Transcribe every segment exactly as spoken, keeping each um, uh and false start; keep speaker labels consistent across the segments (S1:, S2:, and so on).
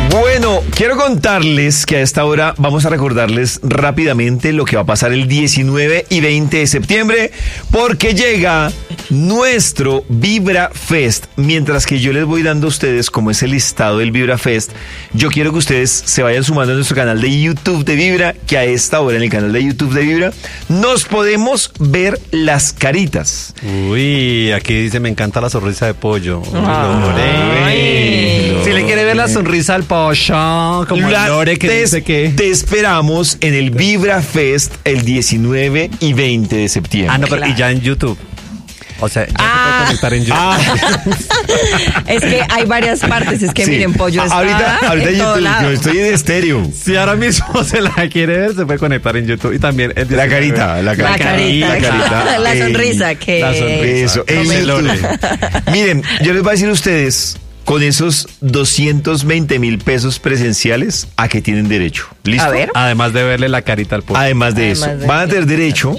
S1: Bueno, quiero contarles que a esta hora vamos a recordarles rápidamente lo que va a pasar el diecinueve y veinte de septiembre, porque llega nuestro Vibra Fest. Mientras que yo les voy dando a ustedes cómo es el listado del Vibra Fest, yo quiero que ustedes se vayan sumando a nuestro canal de YouTube de Vibra, que a esta hora en el canal de YouTube de Vibra nos podemos ver las caritas.
S2: Uy, aquí dice, me encanta la sonrisa de pollo.
S1: Ay.
S2: Si le quiere ver la sonrisa al pollo, como
S1: La-
S2: Lore que
S1: te,
S2: dice que...
S1: te esperamos en el Vibra Fest el diecinueve y veinte de septiembre.
S2: Ah, no, pero y ya en YouTube. O sea, ya
S3: Ah.
S2: se puede conectar en YouTube.
S3: Es que hay varias partes, es que
S1: Sí.
S3: miren, pollo está
S1: ahorita, ahorita
S3: en
S1: yo,
S3: todo
S1: estoy-
S3: lado.
S1: yo estoy en estéreo.
S2: Si ahora mismo se la quiere ver, se puede conectar en YouTube. Y también el
S1: La
S2: diecinueve.
S1: carita, la carita.
S3: La carita,
S1: la carita.
S3: la
S1: Ey,
S3: sonrisa que...
S2: la sonrisa.
S1: Eso, en
S2: Come
S1: YouTube.
S2: Lore.
S1: Miren, yo les voy a decir a ustedes, con esos doscientos veinte mil pesos presenciales, ¿a qué tienen derecho? ¿Listo?
S3: A ver.
S2: Además de verle la carita al pollo.
S1: Además de
S3: Además
S1: eso,
S3: de-
S1: van a tener derecho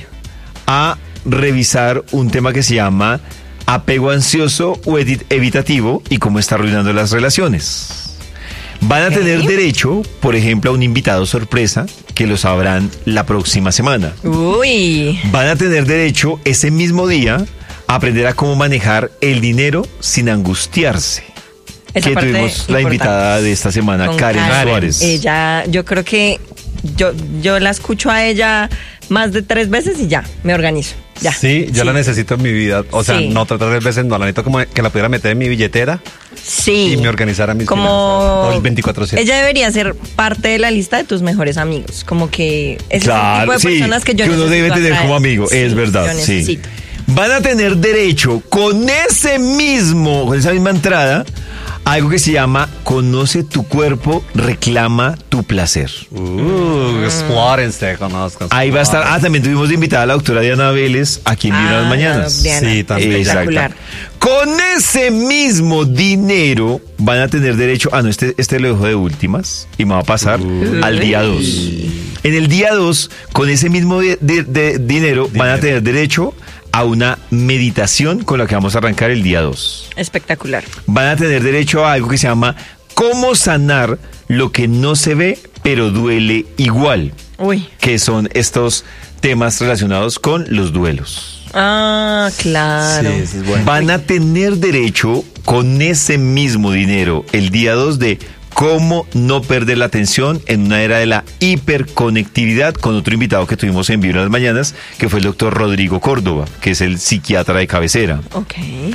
S1: a revisar un tema que se llama apego ansioso o edi- evitativo y cómo está arruinando las relaciones. Van a
S3: Ok.
S1: tener derecho, por ejemplo, a un invitado sorpresa que lo sabrán la próxima semana.
S3: Uy.
S1: Van a tener derecho ese mismo día a aprender a cómo manejar el dinero sin angustiarse.
S3: Esa
S1: que
S3: parte
S1: tuvimos la
S3: importante.
S1: invitada de esta semana,
S3: Con
S1: Karen, Suárez.
S3: Ella, yo creo que yo, yo la escucho a ella más de tres veces y ya, me organizo. Ya.
S2: Sí, yo la necesito en mi vida. O sea,
S3: Sí.
S2: no tres veces, no. La necesito como que la pudiera meter en mi billetera
S3: Sí.
S2: y me organizara mis
S3: como
S2: finanzas. O el veinticuatro siete.
S3: Ella debería ser parte de la lista de tus mejores amigos. Como que ese
S1: Claro,
S3: es el tipo de
S1: sí,
S3: personas que yo
S1: uno
S3: necesito
S1: debe tener
S3: atraer.
S1: como amigo,
S3: Sí,
S1: es verdad,
S3: yo
S1: sí.
S3: necesito.
S1: Van a tener derecho con ese mismo, con esa misma entrada, a algo que se llama Conoce tu cuerpo, reclama tu placer.
S2: Uh, explórense, conozcan.
S1: Ahí va a estar. Ah, también tuvimos de invitada a la doctora Diana Vélez aquí en Vibra
S3: Ah,
S1: las Mañanas.
S3: Diana.
S2: Sí, también.
S3: Espectacular.
S1: Exacto. Con ese mismo dinero van a tener derecho. Ah, no, este, este lo dejo de últimas y me va a pasar al día dos. En el día dos, con ese mismo de- de- de dinero, van a tener derecho a una meditación con la que vamos a arrancar el día dos.
S3: Espectacular.
S1: Van a tener derecho a algo que se llama cómo sanar lo que no se ve pero duele igual,
S3: Uy.
S1: que son estos temas relacionados con los duelos.
S3: Ah, claro.
S2: Sí, ese es bueno.
S1: Van a tener derecho con ese mismo dinero el día dos de cómo no perder la atención en una era de la hiperconectividad, con otro invitado que tuvimos en Vibra las Mañanas, que fue el doctor Rodrigo Córdoba, que es el psiquiatra de cabecera.
S3: Ok.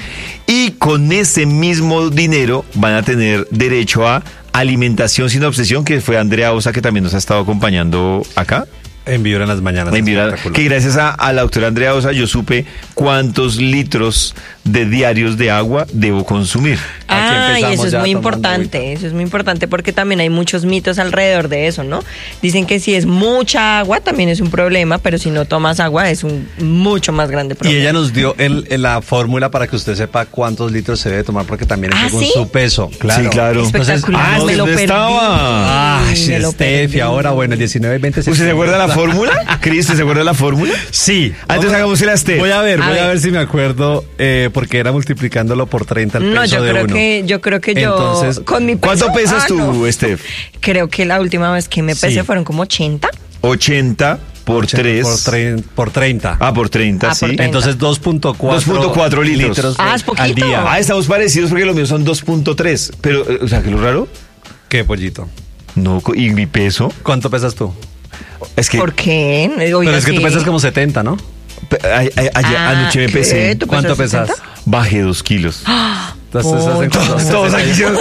S1: Y con ese mismo dinero van a tener derecho a alimentación sin obsesión, que fue Andrea Osa, que también nos ha estado acompañando acá.
S2: En Vibra en las mañanas.
S1: En Vibra,
S2: Espectacular.
S1: que gracias a, a la doctora Andrea Osa yo supe cuántos litros de diarios de agua debo consumir.
S2: Aquí
S3: Ah, y
S2: empezamos
S3: eso es
S2: ya
S3: muy
S2: tomando
S3: importante,
S2: agüita.
S3: eso es muy importante porque también hay muchos mitos alrededor de eso, ¿no? Dicen que si es mucha agua también es un problema, pero si no tomas agua es un mucho más grande
S2: Y
S3: problema.
S2: ella nos dio el, el- la fórmula para que usted sepa cuántos litros se debe tomar, porque también es
S3: ¿Ah,
S2: según
S3: sí?
S2: su peso. Claro.
S1: Sí, claro.
S3: Espectacular,
S1: Entonces,
S3: me
S1: ah,
S3: lo
S1: ¿usted
S3: perdí.
S1: estaba?
S2: Ah,
S3: Me lo
S2: Steffi,
S3: perdí.
S2: ahora bueno, el diecinueve y veinte.
S1: ¿Usted se acuerda de la fórmula? Cris, ¿usted se acuerda de la fórmula?
S2: Sí.
S1: Ah, entonces hagamos el Astef.
S2: Voy a ver,
S3: A
S2: voy a
S3: ver.
S2: ver si me acuerdo, eh, porque era multiplicándolo por treinta el peso
S3: No, yo
S2: de
S3: creo
S2: uno.
S3: que yo creo que yo
S2: Entonces,
S3: con mi peso,
S1: ¿Cuánto pesas
S3: ah,
S1: tú,
S3: no.
S1: Steph?
S3: Creo que la última vez que me pesé
S2: Sí.
S3: fueron como ochenta.
S1: ochenta por tres.
S2: Por, tre- por treinta.
S1: Ah, por treinta,
S3: Ah,
S1: sí.
S3: por treinta.
S2: Entonces dos punto cuatro
S1: dos punto cuatro litros.
S3: Ah, es
S2: al
S3: poquito.
S2: día.
S1: Ah, estamos parecidos porque los míos son dos punto tres. Pero, eh, o sea, ¿qué es lo raro?
S2: ¿Qué, pollito?
S1: No, co- ¿y mi peso?
S2: ¿Cuánto pesas tú?
S1: Es que
S3: ¿Por qué? Oiga,
S2: Pero es que tú
S3: sí.
S2: pesas como setenta, ¿no?
S1: pe- a- a- ayer-
S3: Ah,
S1: anoche me
S3: ¿qué?
S1: pesé.
S3: ¿Tú
S2: ¿Cuánto
S3: pesas
S2: pesas?
S3: sesenta?
S1: Bajé dos kilos.
S2: Entonces, ¿estás en
S3: Pollo.
S2: cuánto?
S1: Todos aquí hicieron.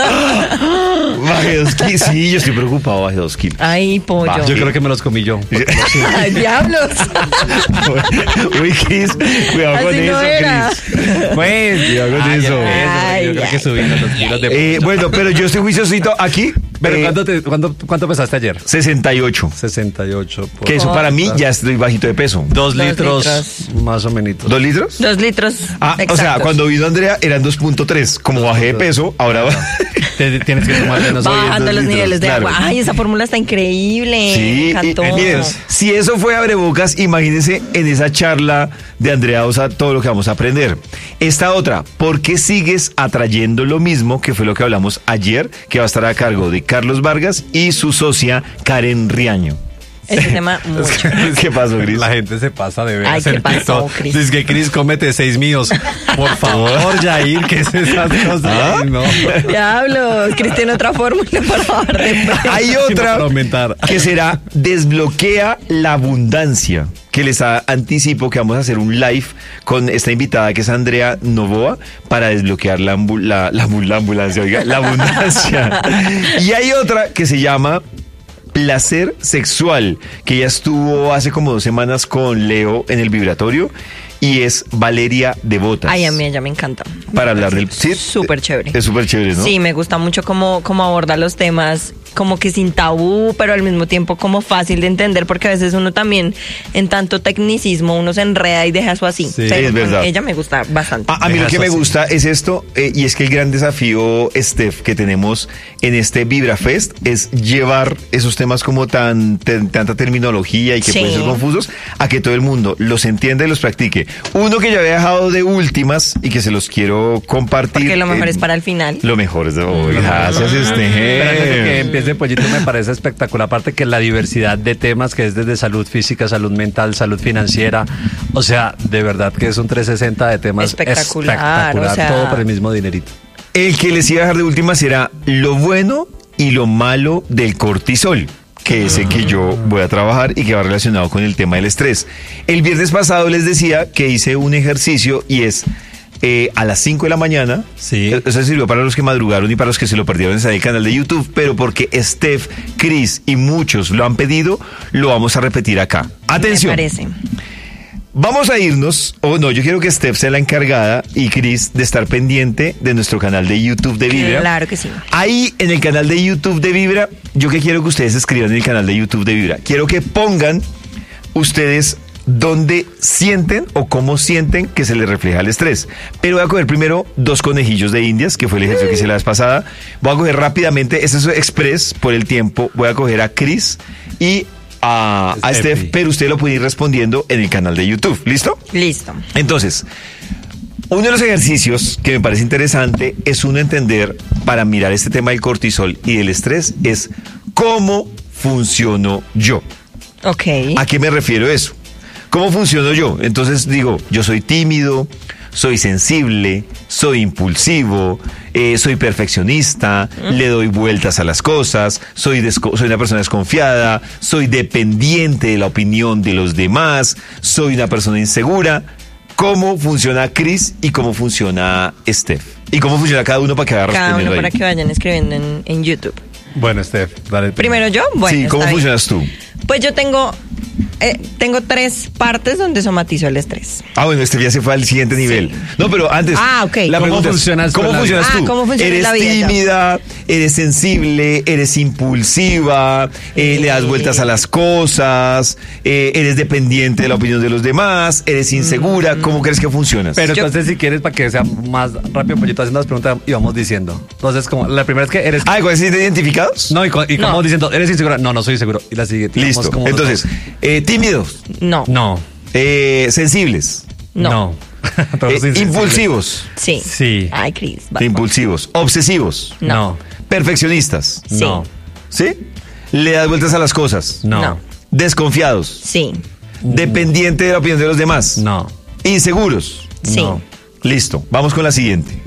S1: Bajé dos kilos. Sí, yo estoy preocupado, bajé dos kilos.
S3: Ay, pollo.
S1: Va,
S2: Yo creo que me los comí yo.
S3: Ay, diablos.
S1: Uy, Cris, cuidado con
S3: Así no
S1: eso,
S3: era.
S1: Cris.
S2: Pues,
S1: Cuidado con
S2: ah, ya
S1: eso.
S2: ves,
S3: Ay,
S2: yo creo
S3: ya.
S2: que subí los dos kilos de
S1: Eh,
S2: pollo.
S1: bueno, pero yo estoy juiciosito aquí.
S2: Pero
S1: eh,
S2: ¿cuánto, te- cuánto, ¿cuánto pesaste ayer?
S1: sesenta y ocho.
S2: sesenta y ocho. por-
S1: Que eso para mí ya estoy bajito de peso.
S2: Dos
S3: Dos
S2: litros,
S3: litros.
S2: más o menos.
S1: ¿Dos litros?
S3: Dos litros.
S1: Ah, o sea,
S3: exactos.
S1: cuando vino Andrea eran dos punto tres. Como bajé de peso, ahora va.
S2: Te- tienes que tomar menos.
S3: Bajando
S1: dos
S3: los
S1: litros,
S3: niveles de
S1: claro.
S3: agua. Ay, esa fórmula está increíble.
S1: Sí,
S3: me
S1: y,
S3: encantó.
S1: y miren, si eso fue abrebocas, imagínense en esa charla de Andrea Osa todo lo que vamos a aprender. Esta otra, ¿por qué sigues atrayendo lo mismo? Que fue lo que hablamos ayer, que va a estar a cargo de Carlos Vargas y su socia Karen Riaño.
S3: Ese tema mucho.
S1: ¿Qué pasó, Cris?
S2: La gente se pasa de veras.
S3: Ay, ¿qué
S2: en
S3: pasó,
S2: TikTok.
S3: Cris?
S2: Dice que Cris cómete seis míos. Por favor, Jair, ¿qué es esas cosas?
S1: ¿Ah?
S2: Ay, no.
S3: Diablos, Cris tiene otra fórmula para bajar de peso.
S1: Hay
S2: Sí,
S1: otra
S2: para aumentar.
S1: que será desbloquea la abundancia, que les a- anticipo que vamos a hacer un live con esta invitada que es Andrea Novoa para desbloquear la, ambu- la, la, ambu- la ambulancia, oiga, la abundancia. Y hay otra que se llama placer sexual, que ya estuvo hace como dos semanas con Leo en el vibratorio, y es Valeria de Botas.
S3: Ay, a mí ella me encanta.
S1: Para hablar del...
S3: Sí, súper chévere.
S1: Es súper chévere, ¿no?
S3: Sí, me gusta mucho cómo, cómo aborda los temas, como que sin tabú, pero al mismo tiempo como fácil de entender, porque a veces uno también, en tanto tecnicismo, uno se enreda y deja eso así.
S2: Sí,
S3: Pero
S1: es verdad.
S3: Ella me gusta bastante.
S1: A, a mí lo
S2: Deja
S1: que
S2: eso
S1: me
S2: así.
S1: gusta es esto, eh, y es que el gran desafío, Steph, que tenemos en este Vibra Fest es llevar esos temas como tan, tan- tanta terminología y que
S3: Sí.
S1: pueden ser confusos, a que todo el mundo los entienda y los practique. Uno que ya había dejado de últimas y que se los quiero compartir.
S3: Porque lo mejor
S1: eh,
S3: es para el final.
S1: Lo mejor es de hoy. Gracias,
S2: Pero antes de que
S1: Steph.
S2: empiece Pollito me parece espectacular, aparte que la diversidad de temas que es desde salud física, salud mental, salud financiera, o sea, de verdad que es un trescientos sesenta de temas
S3: Espectacular,
S2: espectacular,
S3: o sea-
S2: todo por el mismo dinerito.
S1: El que les iba a dejar de últimas era lo bueno y lo malo del cortisol, que es el que yo voy a trabajar y que va relacionado con el tema del estrés. El viernes pasado les decía que hice un ejercicio y es eh, a las cinco de la mañana.
S2: Sí.
S1: Eso sirvió para los que madrugaron y para los que se lo perdieron en el canal de YouTube, pero porque Steph, Chris y muchos lo han pedido, lo vamos a repetir acá. Atención.
S3: Me parece.
S1: Vamos a irnos, o no, yo quiero que Steph sea la encargada y Chris de estar pendiente de nuestro canal de YouTube de Vibra.
S3: Claro que sí.
S1: Ahí en el canal de YouTube de Vibra, yo que quiero que ustedes escriban en el canal de YouTube de Vibra. Quiero que pongan ustedes dónde sienten o cómo sienten que se les refleja el estrés. Pero voy a coger primero dos conejillos de indias, que fue el ejercicio que hice la vez pasada. Voy a coger rápidamente, este es express por el tiempo. Voy a coger a Chris y a, a
S2: Steffi.
S1: Steph, pero usted lo puede ir respondiendo en el canal de YouTube. ¿Listo?
S3: Listo.
S1: Entonces, uno de los ejercicios que me parece interesante es uno entender, para mirar este tema del cortisol y del estrés, es cómo funciono yo.
S3: Ok.
S1: ¿A qué me refiero eso? ¿Cómo funciono yo? Entonces digo, yo soy tímido, soy sensible, soy impulsivo, eh, soy perfeccionista, le doy vueltas a las cosas, soy, desco- soy una persona desconfiada, soy dependiente de la opinión de los demás, soy una persona insegura. ¿Cómo funciona Chris y cómo funciona Steph? ¿Y cómo funciona cada uno para que vaya
S3: Cada uno
S1: respondiendo
S3: para
S1: ahí?
S3: que vayan escribiendo en, en YouTube.
S2: Bueno, Steph, dale.
S3: Primero yo, bueno.
S1: Sí, ¿cómo
S3: está bien.
S1: funcionas tú?
S3: Pues yo tengo, eh, tengo tres partes donde somatizo el estrés.
S1: Ah, bueno, este ya se fue al siguiente nivel. No, pero antes.
S3: Ah, ok.
S1: La
S2: ¿Cómo
S1: pregunta es,
S2: funcionas tú
S1: ¿Cómo
S2: en la
S1: funcionas
S3: vida?
S1: tú?
S3: Ah, ¿cómo funciona
S1: ¿Eres
S3: la vida ya?
S1: tímida? ¿Eres sensible? ¿Eres impulsiva? eh, ¿Le das vueltas a las cosas? eh, ¿Eres dependiente de la opinión de los demás? ¿Eres insegura? ¿Cómo crees que funcionas?
S2: Pero
S3: Yo-
S2: entonces, si quieres, para que sea más rápido, Pollito, haciendo las preguntas y vamos diciendo. Entonces, como la primera es que eres...
S1: Ah, ¿cuáles son identificados?
S2: No, y, co- y como
S3: No.
S2: diciendo, ¿eres insegura? No, no soy inseguro. Y la siguiente. digamos,
S1: Listo.
S2: como
S1: Entonces,
S2: nosotros.
S1: eh, tímidos,
S3: No.
S2: No.
S1: eh, sensibles,
S3: No.
S2: Todos
S1: eh,
S2: insensibles.
S1: impulsivos,
S3: Sí.
S2: Sí.
S3: Ay, Cris. va.
S1: impulsivos, obsesivos,
S3: No.
S2: No.
S1: perfeccionistas,
S3: Sí.
S2: No.
S1: ¿sí? Le das vueltas a las cosas,
S2: No.
S3: No.
S1: desconfiados,
S3: Sí.
S1: dependiente de la opinión de los demás,
S2: No.
S1: inseguros.
S3: Sí.
S2: No.
S1: Listo, vamos con la siguiente.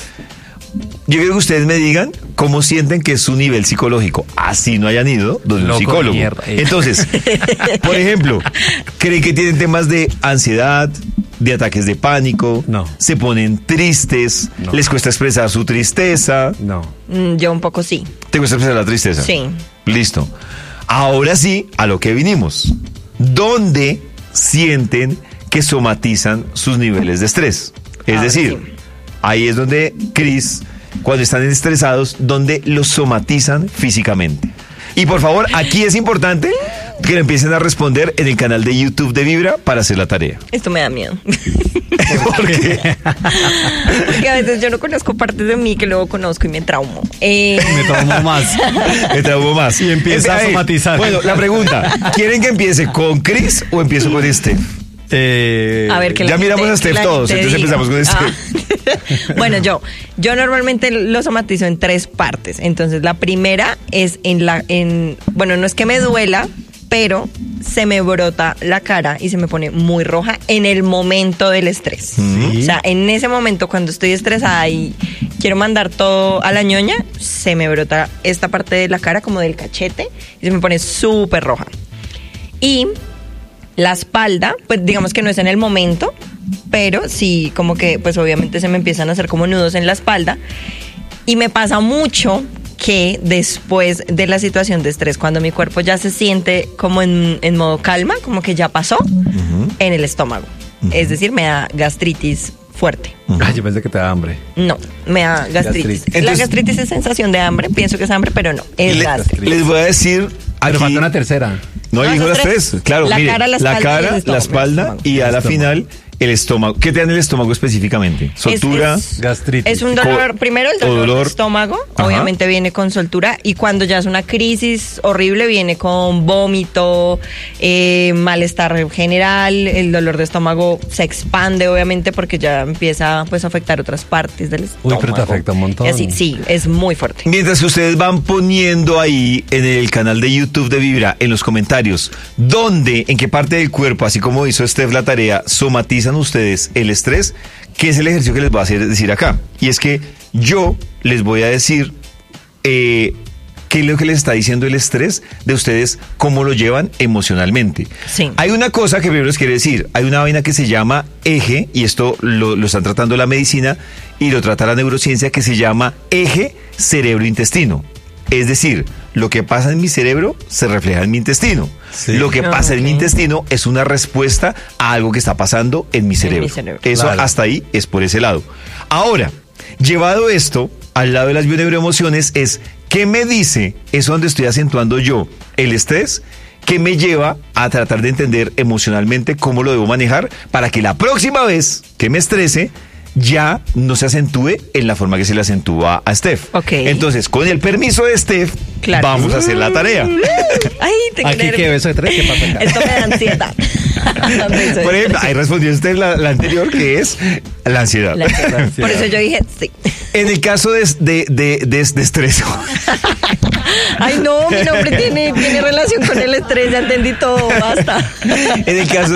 S1: Yo quiero que ustedes me digan cómo sienten que es su nivel psicológico. Así no hayan ido donde un
S2: Loco de
S1: psicólogo.
S2: mierda, eh.
S1: Entonces, por ejemplo, ¿creen que tienen temas de ansiedad, de ataques de pánico?
S2: No.
S1: ¿Se ponen tristes?
S2: No.
S1: ¿Les cuesta expresar su tristeza?
S2: No.
S3: Mm, Yo un poco sí.
S1: ¿Te cuesta expresar la tristeza?
S3: Sí.
S1: Listo. Ahora sí, a lo que vinimos. ¿Dónde sienten que somatizan sus niveles de estrés? Es
S3: Ahora
S1: decir,
S3: sí.
S1: ahí es donde Chris, cuando están estresados, donde los somatizan físicamente. Y por favor, aquí es importante que lo empiecen a responder en el canal de YouTube de Vibra para hacer la tarea.
S3: Esto me da miedo.
S1: ¿Por qué?
S3: Porque a veces yo no conozco partes de mí que luego conozco y me traumo. Eh,
S2: Me tomo más.
S1: Me traumo más.
S2: Y empieza a
S1: Empe-
S2: somatizar.
S1: Bueno, la pregunta, ¿quieren que empiece con Chris o empiezo con Steph?
S2: Eh,
S3: a ver, que
S1: Ya
S3: la
S1: miramos
S3: gente-
S1: a Steph
S3: la
S1: todos,
S3: gente
S1: entonces
S3: diga.
S1: empezamos con Steph.
S3: Ah. Bueno, yo, yo normalmente lo somatizo en tres partes. Entonces, la primera es en la, en, bueno, no es que me duela, pero se me brota la cara y se me pone muy roja en el momento del estrés.
S1: Sí.
S3: O sea, en ese momento cuando estoy estresada y quiero mandar todo a la ñoña, se me brota esta parte de la cara como del cachete y se me pone súper roja. Y la espalda, pues digamos que no es en el momento, pero sí como que pues obviamente se me empiezan a hacer como nudos en la espalda y me pasa mucho que después de la situación de estrés, cuando mi cuerpo ya se siente como en, en modo calma, como que ya pasó, uh-huh. en el estómago. Uh-huh. Es decir, me da gastritis fuerte.
S2: Uh-huh. Ay, yo pensé que te da hambre.
S3: No, me da gastritis. gastritis. Entonces, la gastritis es sensación de hambre, pienso que es hambre, pero no, es
S1: le,
S3: gastritis.
S1: Les voy a decir...
S2: Pero aquí, falta una tercera.
S1: No,
S3: no
S1: dijo las tres. tres. Claro,
S3: la
S1: mire,
S3: cara, la espalda,
S1: la, cara, la espalda y a la final... el estómago. ¿Qué te da en el estómago específicamente? ¿Soltura?
S3: Es, es,
S2: gastritis.
S3: Es un dolor,
S1: Co-
S3: primero el dolor,
S1: dolor
S3: de estómago,
S1: Ajá.
S3: obviamente viene con soltura, y cuando ya es una crisis horrible viene con vómito, eh, malestar general, el dolor de estómago se expande obviamente porque ya empieza pues a afectar otras partes del estómago.
S2: Uy, pero te afecta un montón.
S3: Y así, sí, es muy fuerte.
S1: Mientras que ustedes van poniendo ahí en el canal de YouTube de Vibra, en los comentarios, ¿dónde, en qué parte del cuerpo, así como hizo Steph la tarea, somatizan ustedes el estrés? ¿Qué es el ejercicio que les voy a hacer decir acá? Y es que yo les voy a decir eh, qué es lo que les está diciendo el estrés de ustedes, cómo lo llevan emocionalmente.
S3: Sí.
S1: Hay una cosa que primero les quiero decir, hay una vaina que se llama eje, y esto lo, lo están tratando la medicina y lo trata la neurociencia, que se llama eje cerebro-intestino. Es decir, lo que pasa en mi cerebro se refleja en mi intestino. Sí. Lo que pasa okay. en mi intestino es una respuesta a algo que está pasando en mi cerebro. En mi cerebro. Eso claro. Hasta ahí es por ese lado. Ahora, llevado esto al lado de las bioneuroemociones, es ¿qué me dice eso donde estoy acentuando yo el estrés? ¿Qué me lleva a tratar de entender emocionalmente cómo lo debo manejar para que la próxima vez que me estrese ya no se acentúe en la forma que se le acentúa a Steph?
S3: Okay.
S1: Entonces, con el permiso de Steph, claro. vamos a hacer la tarea.
S3: Ay, te
S2: Aquí qué beso de tres, ¿qué pasa acá?
S3: Esto me da ansiedad.
S1: Por ejemplo, ahí respondió Steph la, la anterior, que es la ansiedad.
S3: la ansiedad. La ansiedad. Por eso yo dije sí.
S1: En el caso de, de, de, de, de estrés.
S3: Ay, no, mi nombre tiene, tiene relación con el estrés, ya entendí todo, basta.
S1: En el caso,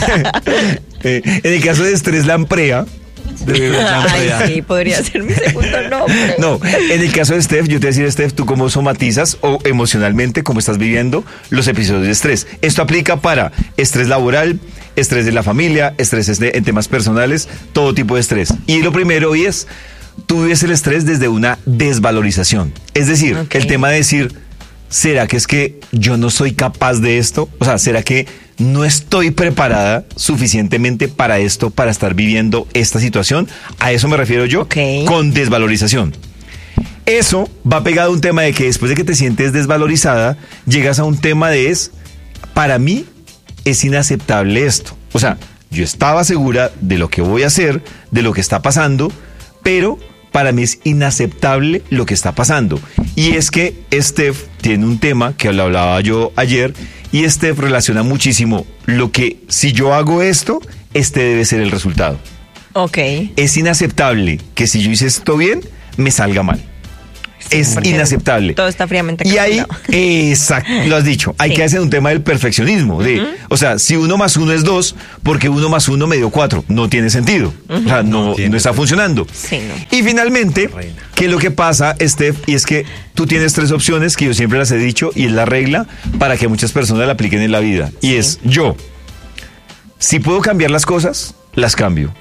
S1: en el caso de estrés lamprea.
S3: De Ay, sí, podría ser mi segundo nombre.
S1: No, en el caso de Steph, yo te voy a decir, Steph, tú cómo somatizas o emocionalmente cómo estás viviendo los episodios de estrés. Esto aplica para estrés laboral, estrés de la familia, estrés de, en temas personales, todo tipo de estrés. Y lo primero hoy es, tú vives el estrés desde una desvalorización. Es decir, okay. el tema de decir, ¿será que es que yo no soy capaz de esto? O sea, ¿será que no estoy preparada suficientemente para esto, para estar viviendo esta situación? A eso me refiero yo, okay. con desvalorización. Eso va pegado a un tema de que después de que te sientes desvalorizada, llegas a un tema de es, para mí es inaceptable esto. O sea, yo estaba segura de lo que voy a hacer, de lo que está pasando, pero para mí es inaceptable lo que está pasando. Y es que Steph tiene un tema que lo hablaba yo ayer, y Steph relaciona muchísimo lo que, si yo hago esto, este debe ser el resultado.
S3: Ok.
S1: Es inaceptable que si yo hice esto bien, me salga mal. Sí, es inaceptable.
S3: Todo está fríamente
S1: calculado. Y ahí, exacto, lo has dicho, hay sí. que hacer un tema del perfeccionismo. De, uh-huh. O sea, si uno más uno es dos, porque uno más uno me dio cuatro. No tiene sentido. Uh-huh. O sea, no, no, no está funcionando.
S3: Sí, no.
S1: Y finalmente, Reina. ¿qué es lo que pasa, Steph? Y es que tú tienes tres opciones que yo siempre las he dicho y es la regla para que muchas personas la apliquen en la vida. Y sí. es, yo, si puedo cambiar las cosas, las cambio.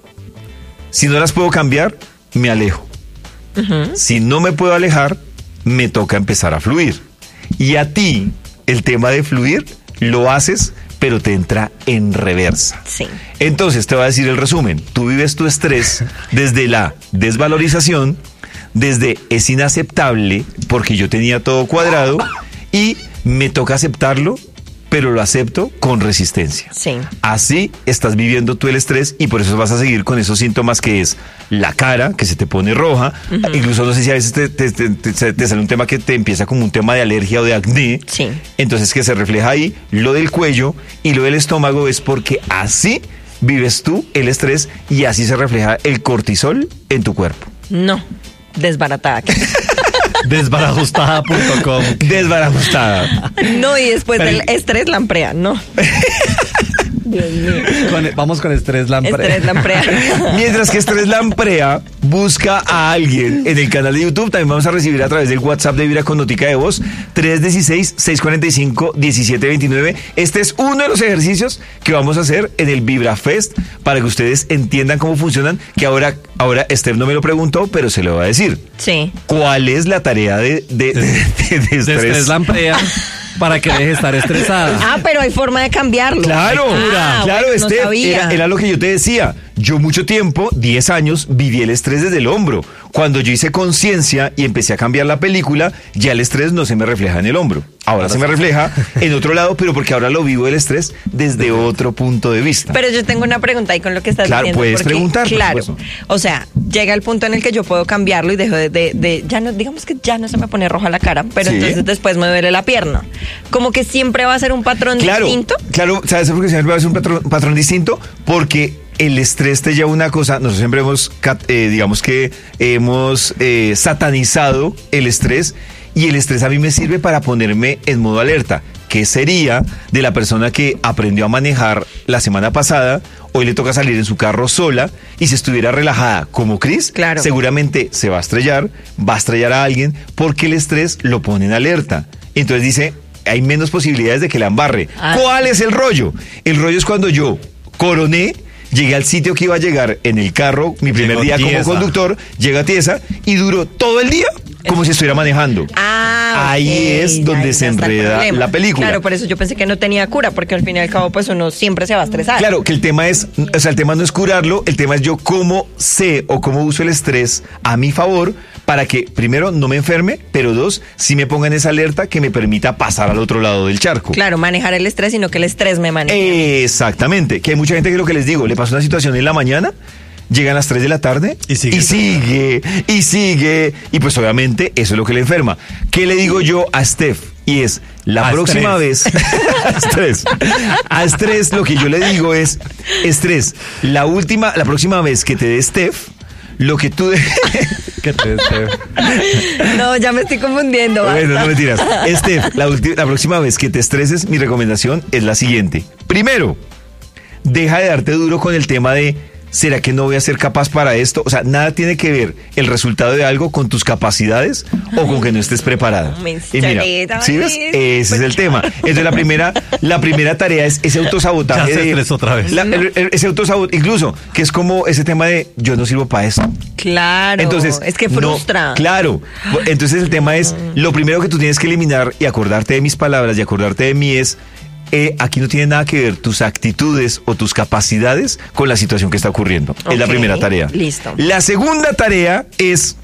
S1: Si no las puedo cambiar, me alejo. Uh-huh. Si no me puedo alejar, me toca empezar a fluir. Y a ti, el tema de fluir, lo haces, pero te entra en reversa.
S3: Sí.
S1: Entonces, te voy a decir el resumen. Tú vives tu estrés desde la desvalorización, desde es inaceptable, porque yo tenía todo cuadrado, y me toca aceptarlo, pero lo acepto con resistencia.
S3: Sí.
S1: Así estás viviendo tú el estrés y por eso vas a seguir con esos síntomas que es la cara, que se te pone roja. Uh-huh. Incluso no sé si a veces te, te, te, te, te sale un tema que te empieza como un tema de alergia o de acné.
S3: Sí.
S1: Entonces que se refleja ahí. Lo del cuello y lo del estómago es porque así vives tú el estrés y así se refleja el cortisol en tu cuerpo.
S3: No, desbaratada.
S2: Desbarajustada punto com.
S1: Desbarajustada.
S3: No, y después
S2: Pero-
S3: del estrés lamprea, no. Dios mío.
S2: Con- vamos con estrés lamprea.
S3: Estrés lamprea.
S1: Mientras que Estrés Lamprea busca a alguien en el canal de YouTube, también vamos a recibir a través del WhatsApp de Vibra con notica de voz tres uno seis, seis cuatro cinco, uno siete dos nueve. Este es uno de los ejercicios que vamos a hacer en el Vibra Fest para que ustedes entiendan cómo funcionan, que ahora, ahora Steph no me lo preguntó, pero se lo va a decir.
S3: Sí.
S1: ¿Cuál es la tarea de, de, de, de- de
S2: De
S1: estrés?
S2: estrés lamprea para que deje de estar estresada.
S3: Ah, pero hay forma de cambiarlo.
S1: Claro,
S3: Ah,
S1: claro,
S3: bueno, no
S1: Steph,
S3: sabía.
S1: era, era lo que yo te decía. Yo mucho tiempo, diez años, viví el estrés desde el hombro. Cuando yo hice conciencia y empecé a cambiar la película, ya el estrés no se me refleja en el hombro. Ahora,
S2: Ahora
S1: se me
S2: sí.
S1: refleja en otro lado, pero porque ahora lo vivo el estrés desde otro punto de vista.
S3: Pero yo tengo una pregunta ahí con lo que estás
S1: Claro,
S3: diciendo.
S1: puedes
S3: porque,
S1: preguntar, por
S3: Claro.
S1: supuesto.
S3: O sea, llega el punto en el que yo puedo cambiarlo y dejo de, de, de- ya no, digamos que ya no se me pone roja la cara, pero
S1: Sí.
S3: entonces después me duele la pierna. Como que siempre va a ser un patrón
S1: Claro,
S3: distinto.
S1: claro, ¿sabes por qué siempre va a ser un patrón, patrón distinto? Porque el estrés te lleva a una cosa, nosotros siempre hemos, cat- eh, digamos que hemos eh, satanizado el estrés y el estrés a mí me sirve para ponerme en modo alerta. ¿Qué sería de la persona que aprendió a manejar la semana pasada? Hoy le toca salir en su carro sola y si estuviera relajada como Chris,
S3: Claro.
S1: seguramente se va a estrellar, va a estrellar a alguien porque el estrés lo pone en alerta. Entonces dice, hay menos posibilidades de que la embarre.
S3: Ah.
S1: ¿Cuál es el rollo? El rollo es cuando yo coroné, llegué al sitio que iba a llegar en el carro, mi primer
S2: Llegó
S1: día como
S2: tiesa.
S1: conductor, llega tiesa y duró todo el día como si estuviera manejando.
S3: Ah,
S1: Ahí
S3: ok,
S1: es
S3: ya,
S1: donde
S3: ahí
S1: se
S3: ya está el
S1: enreda
S3: problema.
S1: la película.
S3: Claro, por eso yo pensé que no tenía cura, porque al fin y al cabo, pues uno siempre se va a estresar.
S1: Claro, que el tema es, o sea, el tema no es curarlo, el tema es yo cómo sé o cómo uso el estrés a mi favor para que, primero, no me enferme, pero dos, sí me ponga en esa alerta que me permita pasar al otro lado del charco.
S3: Claro, manejar el estrés, sino que el estrés me maneje.
S1: Exactamente, que hay mucha gente que lo que les digo, le pasó una situación en la mañana, llegan a las tres de la tarde
S2: Y sigue.
S1: y sigue, y sigue, y pues obviamente eso es lo que le enferma. ¿Qué le digo yo a Steph? Y es, la
S2: A
S1: próxima vez, a estrés, a estrés lo que yo le digo es, estrés, la última, la próxima vez que te dé Steph, lo que tú... de-
S2: Que te- te-
S3: No, ya me estoy confundiendo.
S1: Bueno,
S3: basta.
S1: no mentiras. Steph, la, ulti- la próxima vez que te estreses, mi recomendación es la siguiente. Primero, deja de darte duro con el tema de ¿será que no voy a ser capaz para esto? O sea, nada tiene que ver el resultado de algo con tus capacidades o con que no estés preparada.
S3: Me
S1: Y mira,
S3: estresa,
S1: ¿sí ves?
S3: me
S1: Ese es el tema. Entonces la primera, la primera tarea es ese autosabotaje.
S2: Ya se
S1: de-
S2: estresó otra vez.
S1: la- el- el- ese autosabotaje, incluso, que es como ese tema de yo no sirvo para eso.
S3: Claro,
S1: Entonces,
S3: es que
S1: no,
S3: frustra.
S1: claro. Entonces el tema es, lo primero que tú tienes que eliminar y acordarte de mis palabras y acordarte de mí es, eh, aquí no tiene nada que ver tus actitudes o tus capacidades con la situación que está ocurriendo. Es la
S3: Ok,
S1: primera tarea.
S3: listo.
S1: La segunda tarea es,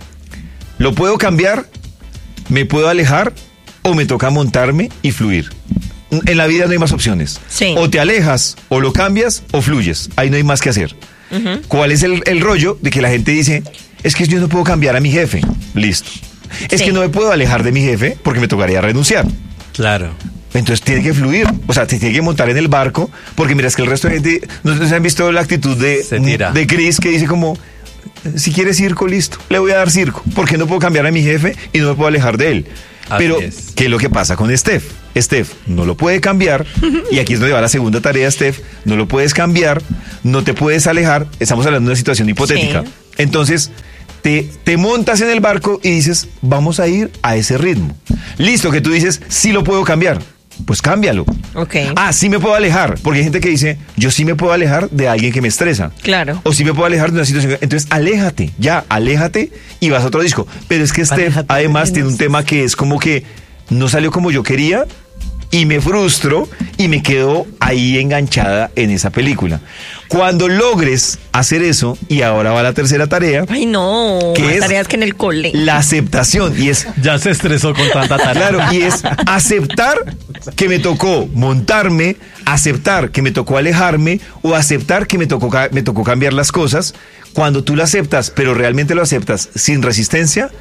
S1: ¿lo puedo cambiar? ¿Me puedo alejar? ¿O me toca montarme y fluir? En la vida no hay más opciones.
S3: Sí.
S1: O te alejas, o lo cambias, o fluyes. Ahí no hay más que hacer. ¿Cuál es el, el rollo de que la gente dice, es que yo no puedo cambiar a mi jefe? Listo. Es
S3: Sí.
S1: que no me puedo alejar de mi jefe porque me tocaría renunciar.
S2: Claro.
S1: Entonces tiene que fluir, o sea, te tiene que montar en el barco, porque mira, es que el resto de gente, no sé si han visto la actitud de,
S2: Se tira.
S1: de Chris que dice como, si quiere circo, listo, le voy a dar circo, porque no puedo cambiar a mi jefe y no me puedo alejar de él.
S2: Así
S1: Pero,
S2: es.
S1: ¿qué es lo que pasa con Steph? Steph no lo puede cambiar, y aquí es donde va la segunda tarea, Steph, no lo puedes cambiar, no te puedes alejar, estamos hablando de una situación hipotética.
S3: Sí.
S1: Entonces, te, te montas en el barco y dices, vamos a ir a ese ritmo. Listo, que tú dices, sí lo puedo cambiar. Pues cámbialo.
S3: Ok.
S1: Ah, sí me puedo alejar, porque hay gente que dice, yo sí me puedo alejar de alguien que me estresa.
S3: Claro.
S1: O sí me puedo alejar de una situación. Entonces, aléjate, ya, aléjate y vas a otro disco. Pero es que Steph,
S2: Aléjate
S1: además,
S2: menos.
S1: tiene un tema que es como que no salió como yo quería y me frustro y me quedo ahí enganchada en esa película. Cuando logres hacer eso, y ahora va la tercera tarea,
S3: Ay, no.
S1: ¿Qué
S3: Más
S1: es?
S3: tareas que en el cole.
S1: la aceptación. Y es
S2: Ya se estresó con tanta tarea.
S1: Claro, y es aceptar que me tocó montarme, aceptar que me tocó alejarme o aceptar que me tocó, ca- me tocó cambiar las cosas. Cuando tú lo aceptas, pero realmente lo aceptas sin resistencia,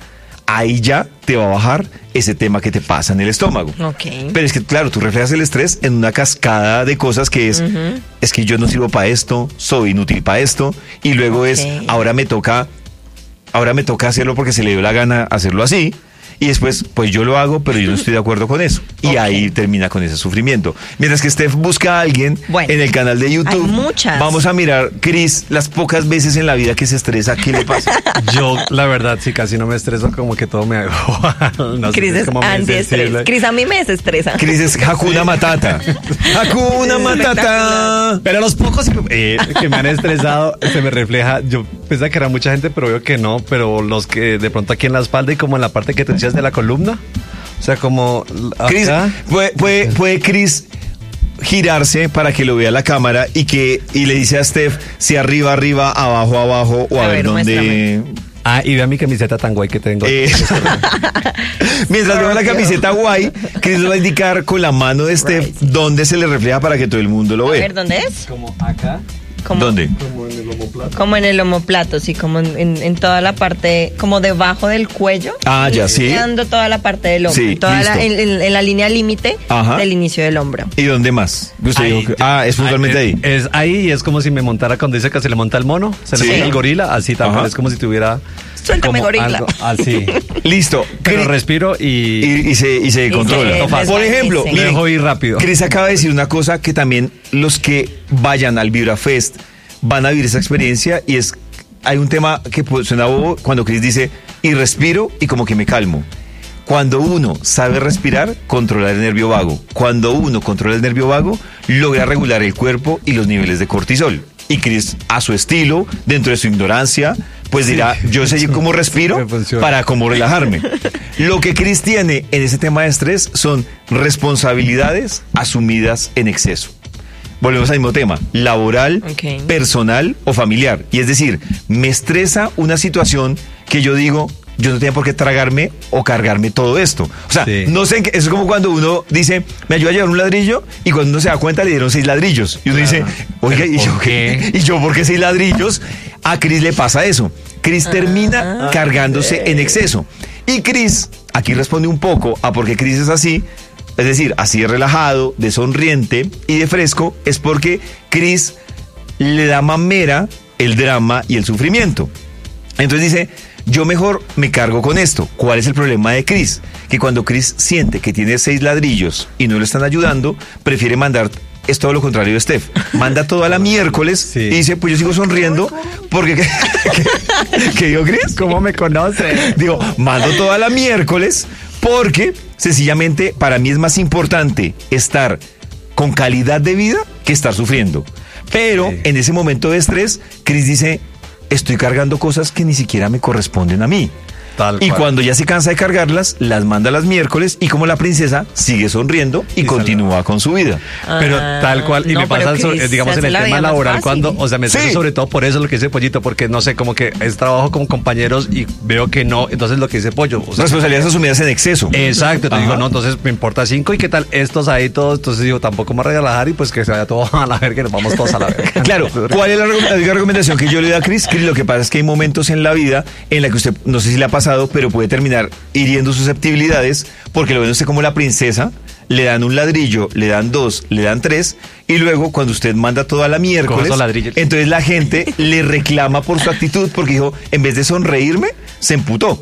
S1: ahí ya te va a bajar ese tema que te pasa en el estómago.
S3: Ok.
S1: Pero es que, claro, tú reflejas el estrés en una cascada de cosas que es, uh-huh. es que yo no sirvo para esto, soy inútil para esto, y luego okay. es, ahora me toca, ahora me toca hacerlo porque se le dio la gana hacerlo así. Y después, pues yo lo hago, pero yo no estoy de acuerdo con eso. Y okay. ahí termina con ese sufrimiento. Mientras que Steph busca a alguien bueno, en el canal de YouTube.
S3: Hay muchas.
S1: Vamos a mirar, Cris, las pocas veces en la vida que se estresa, ¿qué le pasa?
S2: Yo, la verdad, sí, casi no me estreso, como que todo me hago.
S3: No Cris es, es antiestrés. Cris a mí me desestresa.
S1: Cris es Hakuna Matata. Hakuna Matata.
S2: Pero los pocos eh, que me han estresado, se me refleja. Yo pensaba que era mucha gente, pero veo que no. Pero los que de pronto aquí en la espalda y como en la parte que te decías de la columna, o sea, como
S1: Chris, puede, puede, puede Chris girarse para que lo vea la cámara y que y le dice a Steph si arriba, arriba, abajo, abajo o a, a ver, ver dónde. Muéstrame.
S2: Ah, y vea mi camiseta tan guay que tengo. Eh,
S1: mientras veo la camiseta guay, Chris le va a indicar con la mano de Steph right. dónde se le refleja para que todo el mundo lo vea.
S3: A ver, ¿dónde es?
S2: Como acá.
S3: Como,
S1: ¿Dónde?
S3: Como en el omoplato. Como en el omoplato, sí, como en, en, en toda la parte, como debajo del cuello.
S1: Ah, ya, sí.
S3: Dando toda la parte del hombro.
S1: Sí,
S3: toda la, en, en, en la línea límite del inicio del hombro.
S1: ¿Y dónde más? Usted
S2: ahí,
S1: dijo que, ah, es puntualmente ahí.
S2: Es, es ahí y es como si me montara cuando dice que se le monta el mono, se le sí. monta el gorila, así también. Ajá. Es como si tuviera...
S3: Suéltame, gorila.
S2: Algo, así.
S1: Listo.
S2: Pero Chris, respiro y...
S1: Y, y se, y se y controla.
S3: Se
S1: Por ejemplo,
S2: me dejo ir rápido.
S1: Chris acaba de decir una cosa que también los que vayan al VibraFest van a vivir esa experiencia y es, hay un tema que suena bobo cuando Chris dice, y respiro y como que me calmo. Cuando uno sabe respirar, controla el nervio vago. Cuando uno controla el nervio vago, logra regular el cuerpo y los niveles de cortisol. Y Chris, a su estilo, dentro de su ignorancia, pues dirá, sí, yo sé cómo respiro para cómo relajarme. Lo que Chris tiene en ese tema de estrés son responsabilidades asumidas en exceso. Volvemos al mismo tema, laboral, okay. personal o familiar. Y es decir, me estresa una situación que yo digo, yo no tenía por qué tragarme o cargarme todo esto. O sea, sí. no sé, en qué, eso es como cuando uno dice, me ayuda a llevar un ladrillo y cuando uno se da cuenta le dieron seis ladrillos. Y uno claro. dice, oiga, ¿y yo qué? ¿Y yo por qué seis ladrillos? A Chris le pasa eso. Chris ah, termina ah, cargándose okay. en exceso. Y Chris, aquí responde un poco a por qué Chris es así. Es decir, así de relajado, de sonriente y de fresco, es porque Chris le da mamera el drama y el sufrimiento. Entonces dice, yo mejor me cargo con esto. ¿Cuál es el problema de Chris? Que cuando Chris siente que tiene seis ladrillos y no le están ayudando, prefiere mandar, es todo lo contrario de Steph, manda todo a la miércoles sí. y dice, pues yo sigo sonriendo porque... ¿Qué, qué, qué digo, Chris?
S2: ¿Cómo me conoce?
S1: Digo, mando todo a la miércoles porque... Sencillamente, para mí es más importante estar con calidad de vida que estar sufriendo. Pero sí. en ese momento de estrés, Chris dice, estoy cargando cosas que ni siquiera me corresponden a mí. Tal y cual. Cuando ya se cansa de cargarlas, las manda las miércoles y como la princesa sigue sonriendo y, y continúa salva. Con su vida.
S2: Ah, pero tal cual, y no, me pasa, Chris, digamos, en el tema laboral, cuando, o sea, me sí. sobre todo por eso lo que dice Pollito, porque no sé, como que es trabajo con compañeros y veo que no, entonces lo que dice Pollo. O sea,
S1: responsabilidades asumidas en exceso.
S2: Exacto, te Ajá. digo, no, entonces me importa cinco y qué tal, estos ahí todos, entonces digo, tampoco me voy a relajar y pues que se vaya todo a la verga, que nos vamos todos a la verga.
S1: Claro, ¿cuál es la, la recomendación que yo le doy a Chris? Chris, lo que pasa es que hay momentos en la vida en la que usted, no sé si le ha pasado, pero puede terminar hiriendo susceptibilidades porque lo ven usted como la princesa, le dan un ladrillo, le dan dos, le dan tres y luego cuando usted manda todo a la miércoles, entonces la gente le reclama por su actitud porque dijo, en vez de sonreírme, se emputó.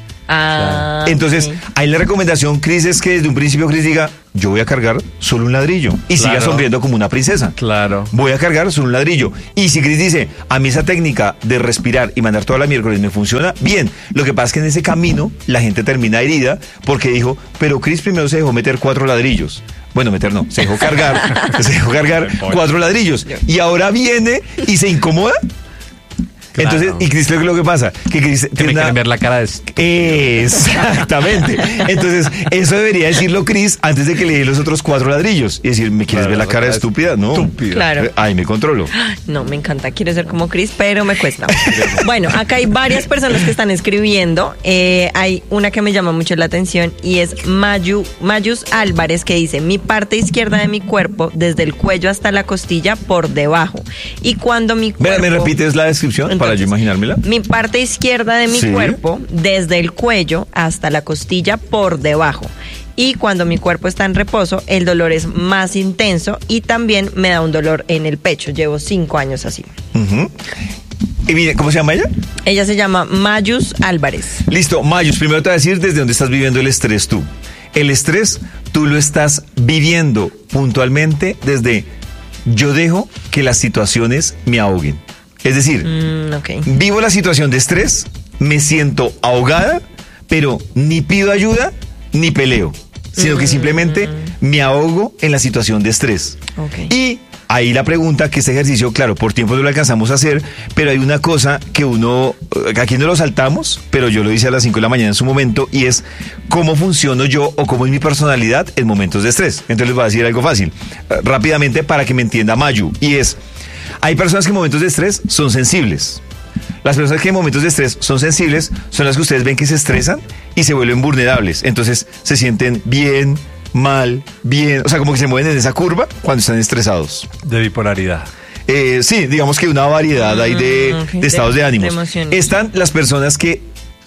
S3: Ah,
S1: entonces,
S3: sí.
S1: ahí la recomendación, Chris, es que desde un principio Chris diga, yo voy a cargar solo un ladrillo y claro. siga sonriendo como una princesa.
S2: Claro.
S1: Voy a cargar solo un ladrillo. Y si Chris dice, a mí esa técnica de respirar y mandar toda la miércoles me funciona, bien. Lo que pasa es que en ese camino la gente termina herida porque dijo, pero Chris primero se dejó meter cuatro ladrillos. Bueno, meter no, se dejó cargar, se dejó cargar cuatro ladrillos. Y ahora viene y se incomoda. Claro. Entonces, y Chris, lo que pasa, que Chris
S2: que me una... quieren ver la cara de...
S1: Exactamente. Entonces, eso debería decirlo Chris antes de que le dé los otros cuatro ladrillos y decir, ¿me quieres claro, ver la cara de estúpida? No. Estúpida.
S3: Claro.
S1: Ay, me controlo.
S3: No, me encanta, quiero ser como Chris, pero me cuesta. Bueno, acá hay varias personas que están escribiendo. Eh, hay una que me llama mucho la atención y es Mayu, Mayus Álvarez, que dice, mi parte izquierda de mi cuerpo, desde el cuello hasta la costilla, por debajo. Y cuando mi cuerpo...
S1: ¿Me, ¿me repites la descripción? para yo imaginármela.
S3: Mi parte izquierda de mi
S1: Sí.
S3: cuerpo, desde el cuello hasta la costilla por debajo. Y cuando mi cuerpo está en reposo, el dolor es más intenso y también me da un dolor en el pecho. Llevo cinco años así.
S1: Ujú. Y mire, ¿cómo se llama ella?
S3: Ella se llama Mayus Álvarez.
S1: Listo, Mayus, primero te voy a decir desde dónde estás viviendo el estrés tú. El estrés tú lo estás viviendo puntualmente desde yo dejo que las situaciones me ahoguen. Es decir,
S3: Mm, ok.
S1: vivo la situación de estrés, me siento ahogada, pero ni pido ayuda ni peleo, sino que simplemente me ahogo en la situación de estrés.
S3: Ok.
S1: Y ahí la pregunta, que este ejercicio, claro, por tiempo no lo alcanzamos a hacer, pero hay una cosa que uno, aquí no lo saltamos, pero yo lo hice a las cinco de la mañana en su momento, y es cómo funciono yo o cómo es mi personalidad en momentos de estrés. Entonces les voy a decir algo fácil, eh, rápidamente para que me entienda Mayu, y es, hay personas que en momentos de estrés son sensibles. Las personas que en momentos de estrés son sensibles son las que ustedes ven que se estresan y se vuelven vulnerables. Entonces se sienten bien, mal, bien, o sea, como que se mueven en esa curva cuando están estresados.
S2: De bipolaridad.
S1: Eh, sí, digamos que una variedad hay de,
S3: Mm, ok,
S1: de estados de,
S3: de-
S1: ánimos.
S3: de emociones.
S1: Están las personas que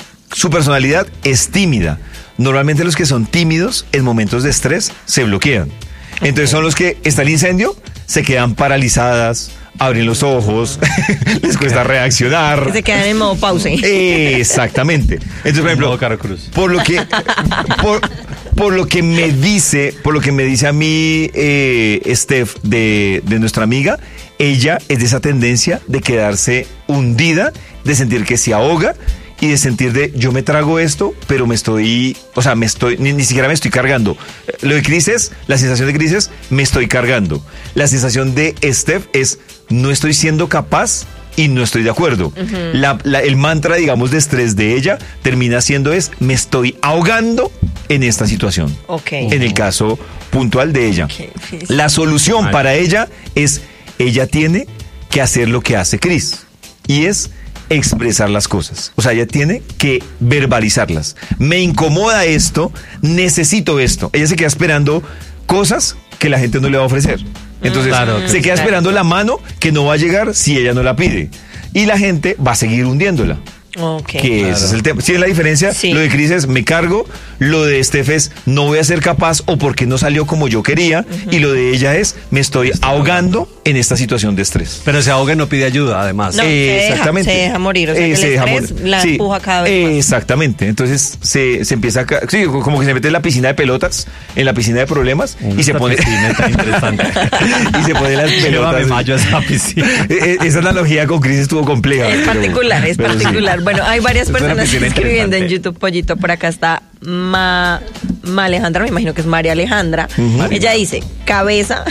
S1: su personalidad es tímida. Normalmente los que son tímidos en momentos de estrés se bloquean. Entonces son los que está el incendio, se quedan paralizadas, abren los ojos, les cuesta reaccionar.
S3: Que se quedan en modo pause.
S1: Exactamente. Entonces, por ejemplo,
S2: Modo Caro Cruz.
S1: por lo que por, por lo que me dice, por lo que me dice a mí eh, Steph de, de nuestra amiga, ella es de esa tendencia de quedarse hundida, de sentir que se ahoga y de sentir de yo me trago esto, pero me estoy, o sea, me estoy, ni, ni siquiera me estoy cargando. Lo de Cris es, la sensación de Cris es, me estoy cargando. La sensación de Steph es, no estoy siendo capaz y no estoy de acuerdo. La- la- el mantra, digamos, de estrés de ella termina siendo es, me estoy ahogando en esta situación.
S3: Ok.
S1: En el caso puntual de ella.
S3: Qué difícil.
S1: La solución
S2: Ay.
S1: para ella es, ella tiene que hacer lo que hace Cris, y es expresar las cosas. O sea, ella tiene que verbalizarlas. Me incomoda esto, necesito esto. Ella se queda esperando cosas que la gente no le va a ofrecer. Entonces,
S2: Claro,
S1: se queda
S3: claro.
S1: esperando la mano que no va a llegar si ella no la pide. Y la gente va a seguir hundiéndola.
S3: Ok.
S1: Que
S2: Claro.
S1: ese es el tema. ¿Sí es la diferencia?
S3: Sí.
S1: Lo de Cris es me cargo, lo de Steph es no voy a ser capaz o porque no salió como yo quería, y lo de ella es me estoy ahogando en esta situación de estrés.
S2: Pero se ahoga y no pide ayuda, además.
S3: No, se deja- se deja morir, o sea, que el
S1: se deja
S3: estrés
S1: morir.
S3: la empuja cada vez más.
S1: Exactamente. Entonces se, se empieza a, ca- sí, como que se mete en la piscina de pelotas, en la piscina de problemas, y se pone
S2: piscina tan interesante.
S1: y se pone las
S2: Llévame,
S1: pelotas.
S2: Mayo, a esa piscina.
S1: Eh, eh, Esa analogía con Cris estuvo compleja.
S3: Es
S1: pero-
S3: particular, es
S1: pero sí.
S3: particular. Bueno, hay varias
S2: Es una
S3: personas
S2: piscina
S3: escribiendo en
S2: interesante.
S3: YouTube, Pollito. Por acá está Ma, Ma Alejandra, me imagino que es María Alejandra. Ella dice, cabeza,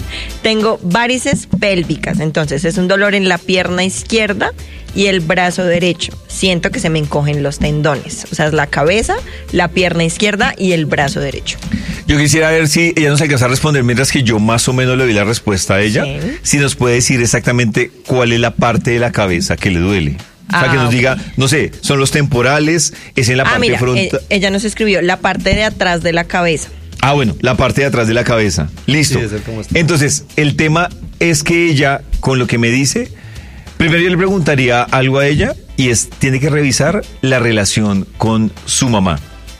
S3: tengo varices pélvicas. Entonces, es un dolor en la pierna izquierda y el brazo derecho. Siento que se me encogen los tendones. O sea, es la cabeza, la pierna izquierda y el brazo derecho.
S1: Yo quisiera ver si ella nos alcanza a responder mientras que yo más o menos le doy la respuesta a ella.
S3: Sí.
S1: Si nos puede decir exactamente cuál es la parte de la cabeza que le duele. O sea,
S3: Ah,
S1: que nos
S3: ok.
S1: diga, no sé, son los temporales, es en la
S3: Ah,
S1: parte
S3: mira,
S1: frontal.
S3: eh, ella nos escribió la parte de atrás de la cabeza.
S1: Ah, bueno, la parte de atrás de la cabeza. Listo.
S2: Sí, es el cómo está.
S1: Entonces, el tema es que ella, con lo que me dice, primero yo le preguntaría algo a ella, y es, tiene que revisar la relación con su mamá.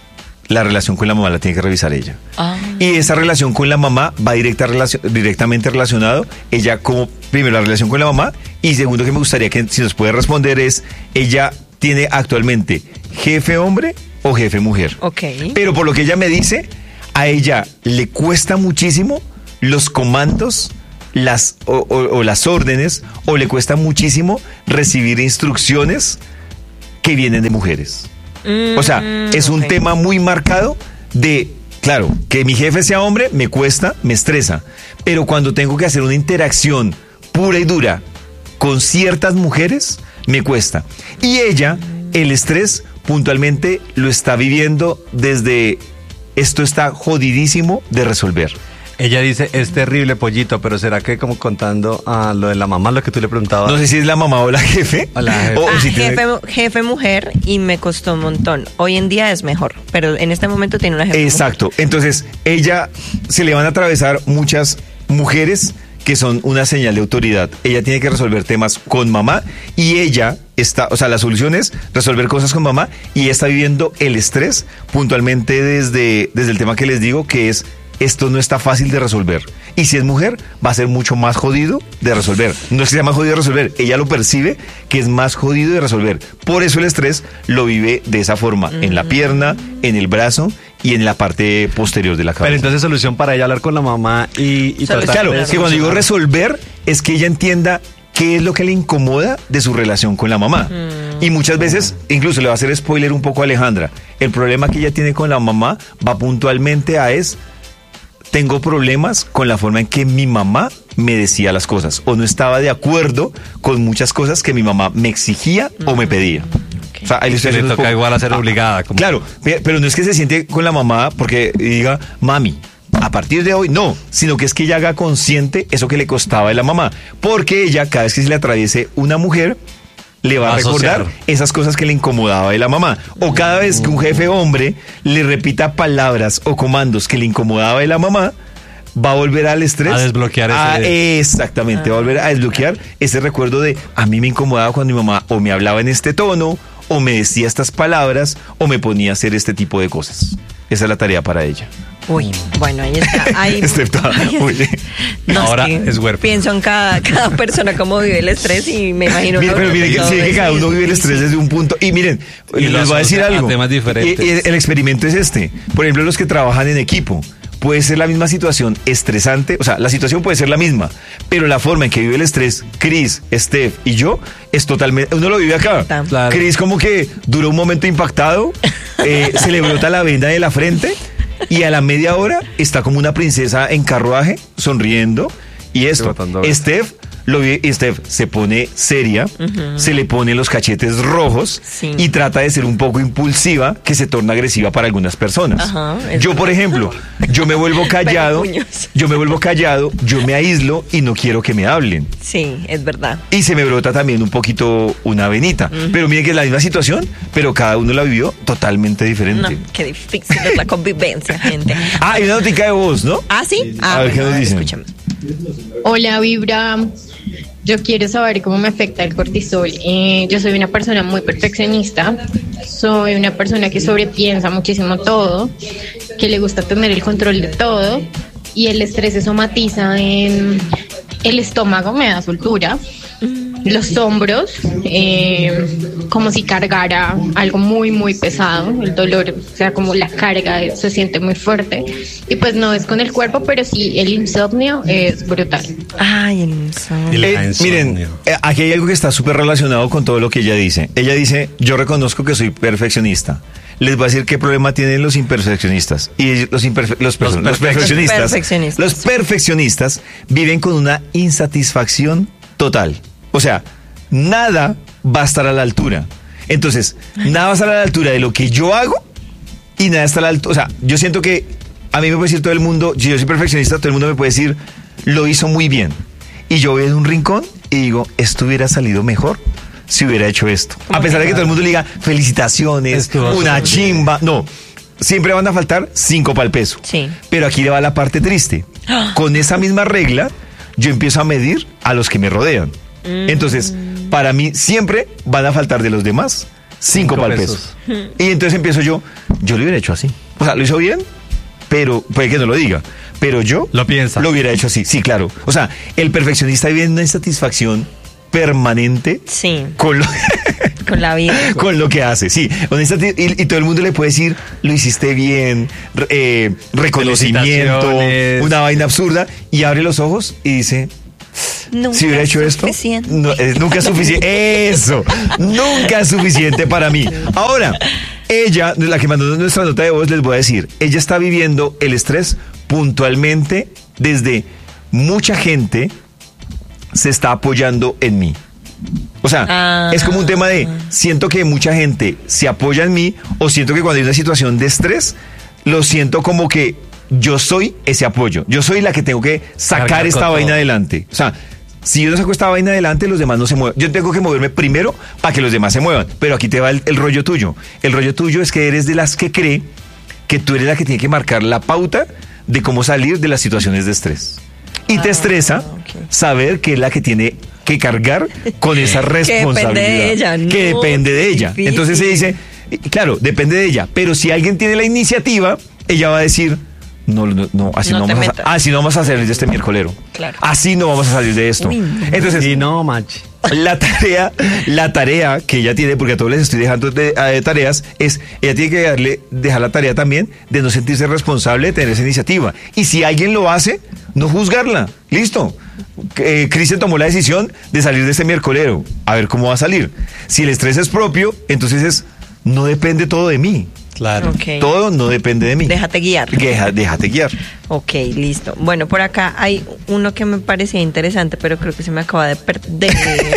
S1: La relación con la mamá la tiene que revisar ella.
S3: Ah.
S1: Y esa relación con la mamá va directa relacion- directamente relacionado, ella como, primero, la relación con la mamá, y segundo que me gustaría que si nos puede responder es, ella tiene actualmente jefe hombre o jefe mujer.
S3: Ok.
S1: Pero por lo que ella me dice, a ella le cuesta muchísimo los comandos, las, o, o- o las órdenes, o le cuesta muchísimo recibir instrucciones que vienen de mujeres. O sea, es un
S3: ok.
S1: tema muy marcado de, claro, que mi jefe sea hombre me cuesta, me estresa, pero cuando tengo que hacer una interacción pura y dura con ciertas mujeres, me cuesta. Y ella, el estrés, puntualmente lo está viviendo desde, esto está jodidísimo de resolver.
S2: Ella dice, es terrible, Pollito, pero ¿será que como contando a lo de la mamá, lo que tú le preguntabas?
S1: No sé si es la mamá o la jefe.
S2: O la jefe.
S1: o
S3: Ah,
S1: si tiene-
S3: jefe, jefe mujer y me costó un montón. Hoy en día es mejor, pero en este momento tiene una jefe
S1: Exacto. Entonces, ella se le van a atravesar muchas mujeres que son una señal de autoridad. Ella tiene que resolver temas con mamá y ella está, o sea, la solución es resolver cosas con mamá y ella está viviendo el estrés puntualmente desde, desde el tema que les digo, que es esto no está fácil de resolver. Y si es mujer, va a ser mucho más jodido de resolver. No es que sea más jodido de resolver, ella lo percibe que es más jodido de resolver. Por eso el estrés lo vive de esa forma, mm. en la pierna, en el brazo y en la parte posterior de la cabeza.
S2: Pero entonces solución para ella hablar con la mamá y, y tratar
S1: claro,
S2: de
S1: es que cuando digo resolver, es que ella entienda qué es lo que le incomoda de su relación con la mamá. Mm. Y muchas veces, incluso le va a hacer spoiler un poco a Alejandra, el problema que ella tiene con la mamá va puntualmente a es... tengo problemas con la forma en que mi mamá me decía las cosas o no estaba de acuerdo con muchas cosas que mi mamá me exigía mm. o me pedía. Okay.
S2: O sea, ahí le, le toca poco, igual a ser ah, obligada. Como...
S1: Claro, pero no es que se siente con la mamá porque diga, mami, a partir de hoy, no, sino que es que ella haga consciente eso que le costaba de la mamá. Porque ella, cada vez que se le atraviese una mujer, le va a recordar asociar esas cosas que le incomodaba de la mamá. O cada vez que un jefe hombre le repita palabras o comandos que le incomodaba de la mamá, va a volver al estrés.
S2: A desbloquear
S1: a,
S2: ese...
S1: Exactamente, ah. va a volver a desbloquear ese recuerdo de a mí me incomodaba cuando mi mamá o me hablaba en este tono, o me decía estas palabras, o me ponía a hacer este tipo de cosas. Esa es la tarea para ella.
S3: Uy, bueno, ahí está. Ahí, ahí
S1: Uy.
S2: No, ahora es, es huérfano.
S3: Pienso en cada, cada persona cómo vive el estrés y me imagino...
S1: Mire, pero miren que, sí, que cada uno vive el estrés desde un punto. Y miren, y les voy a decir algo.
S2: Temas diferentes.
S1: Y, y el experimento es este. Por ejemplo, los que trabajan en equipo. Puede ser la misma situación estresante, o sea, la situación puede ser la misma, pero la forma en que vive el estrés, Cris, Steph y yo, es totalmente, uno lo vive acá. Claro. Cris como que duró un momento impactado, eh, se le brota la venda de la frente y a la media hora está como una princesa en carruaje, sonriendo, y esto, Steph... Lo vi, y Steph se pone seria, uh-huh. se le pone los cachetes rojos sí. y trata de ser un poco impulsiva, que se torna agresiva para algunas personas. Uh-huh, yo, por ejemplo, yo me vuelvo callado, yo me vuelvo callado, yo me aíslo y no quiero que me hablen.
S3: Sí, es verdad.
S1: Y se me brota también un poquito una venita. Uh-huh. Pero miren que es la misma situación, pero cada uno la vivió totalmente diferente.
S3: No, qué difícil es la convivencia, gente.
S1: Ah, y una notica de voz, ¿no?
S3: Ah, sí. Ah,
S1: a ver,
S3: bueno,
S1: ¿qué nos dicen?
S3: Escúchame.
S4: Hola, Vibra. Yo quiero saber cómo me afecta el cortisol. Eh, yo soy una persona muy perfeccionista, soy una persona que sobrepiensa muchísimo todo, que le gusta tener el control de todo y el estrés se somatiza en el estómago, me da soltura, los hombros, eh, como si cargara algo muy muy pesado, el dolor, o sea, como la carga se siente muy fuerte y pues no es con el cuerpo, pero sí el insomnio es brutal.
S3: Ay, el insomnio.
S1: Eh, miren, eh, aquí hay algo que está súper relacionado con todo lo que ella dice. Ella dice, yo reconozco que soy perfeccionista. Les voy a decir qué problema tienen los imperfeccionistas. Y los, imperfe- los, los, los perfeccionistas, perfeccionistas. Los perfeccionistas viven con una insatisfacción total. O sea, nada va a estar a la altura. Entonces, nada va a estar a la altura de lo que yo hago y nada está a la altura. O sea, yo siento que a mí me puede decir todo el mundo, si yo soy perfeccionista, todo el mundo me puede decir, lo hizo muy bien. Y yo voy en un rincón y digo, esto hubiera salido mejor si hubiera hecho esto. A pesar de que todo el mundo le diga, felicitaciones, una chimba. No, siempre van a faltar cinco para el peso.
S3: Sí.
S1: Pero aquí le va la parte triste. Con esa misma regla, yo empiezo a medir a los que me rodean. Entonces, para mí siempre van a faltar de los demás cinco para el peso. Y entonces empiezo yo, yo lo hubiera hecho así. O sea, lo hizo bien, pero puede que no lo diga. Pero yo
S2: lo piensa.
S1: Lo hubiera hecho así. Sí, claro. O sea, el perfeccionista vive en una insatisfacción permanente
S3: sí.
S1: con lo
S3: con la vida,
S1: con lo que hace, sí. Y, y todo el mundo le puede decir, lo hiciste bien, eh, reconocimiento, una vaina absurda, y abre los ojos y dice,
S3: nunca
S1: si hubiera hecho esto, no, eh, nunca es suficiente. Eso, nunca es suficiente para mí. Ahora, ella, la que mandó nuestra nota de voz, les voy a decir, ella está viviendo el estrés puntualmente desde mucha gente se está apoyando en mí. O sea, ah. es como un tema de, siento que mucha gente se apoya en mí, o siento que cuando hay una situación de estrés, lo siento como que yo soy ese apoyo. Yo soy la que tengo que sacar Cargar esta vaina todo. adelante. O sea, si yo no saco esta vaina adelante, los demás no se mueven. Yo tengo que moverme primero para que los demás se muevan. Pero aquí te va el, el rollo tuyo. El rollo tuyo es que eres de las que cree que tú eres la que tiene que marcar la pauta de cómo salir de las situaciones de estrés. Y te estresa
S3: ok.
S1: saber que es la que tiene que cargar con esa responsabilidad.
S3: depende de ella, no,
S1: que depende de ella.
S3: difícil.
S1: Entonces se dice, claro, depende de ella. Pero si alguien tiene la iniciativa, ella va a decir, no, no, no así
S3: No
S1: no,
S3: te
S1: vamos a,
S3: metas.
S1: así no vamos a salir de este miércolero.
S3: Claro.
S1: Así no vamos a salir de esto.
S3: Uy, no.
S1: Entonces,
S2: Sí, no, manche.
S1: la tarea, la tarea que ella tiene, porque a todos les estoy dejando de, de tareas, es, ella tiene que darle, dejar la tarea también de no sentirse responsable de tener esa iniciativa. Y si alguien lo hace, no juzgarla. Listo. Eh, Cristian tomó la decisión de salir de este miércolero. A ver cómo va a salir. Si el estrés es propio, entonces es, no depende todo de mí.
S2: Claro.
S3: Ok.
S1: Todo no depende de mí.
S3: Déjate guiar.
S1: Deja- déjate guiar.
S3: Ok, listo. Bueno, por acá hay uno que me parecía interesante, pero creo que se me acaba de perder.